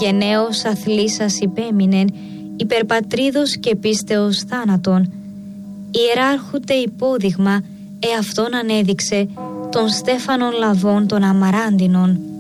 γενναίος αθλήσας υπέμεινεν, υπερπατρίδος και πίστεως θάνατον. Ιεράρχουτε υπόδειγμα, εαυτόν ανέδειξε, τον Στέφανον Λαβών των Αμαράντινων.